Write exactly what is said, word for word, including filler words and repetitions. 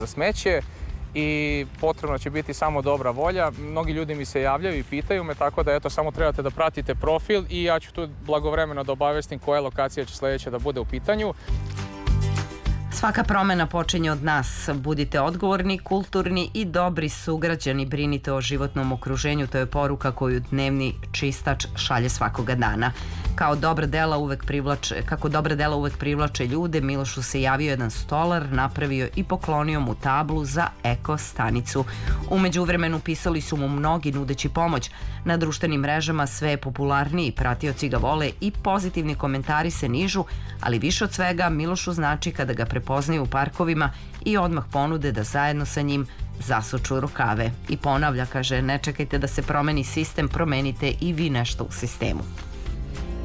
za smeće i potrebno će biti samo dobra volja. Mnogi ljudi mi se javljaju i pitaju me, tako da eto, samo trebate da pratite profil i ja ću tu blagovremeno da obavestim koja lokacija će sledeća da bude u pitanju. Svaka promena počinje od nas. Budite odgovorni, kulturni i dobri sugrađani, brinite o životnom okruženju, to je poruka koju dnevni čistač šalje svakoga dana. Kao dobra dela uvek privlače, kako dobra dela uvek privlače ljude, Milošu se javio jedan stolar, napravio i poklonio mu tablu za eko stanicu. U međuvremenu pisali su mu mnogi nudeći pomoć. Na društvenim mrežama sve je popularniji, pratioci ga vole i pozitivni komentari se nižu, ali više od svega Milošu znači kada ga prepoznaju u parkovima i odmah ponude da zajedno sa njim zasuču rukave. I ponavlja, kaže, ne čekajte da se promeni sistem, promenite i vi nešto u sistemu.